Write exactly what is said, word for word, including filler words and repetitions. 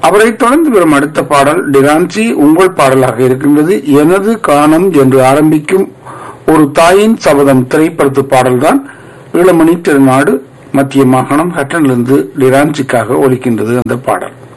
அவரை தொடர்ந்து வரும் அடுத்த பாடல் டிரான்சி உங்கள் பாடலாக இருக்கின்றது. எனது காணம் என்று ஆரம்பிக்கும் ஒரு தாயின் சபதம் திரைப்படத்து பாடல்தான் ஈழமணி திருநாடு மத்திய மாகாணம் ஹட்டனிலிருந்து டிரான்சிக்காக ஒலிக்கின்றது அந்த பாடல்.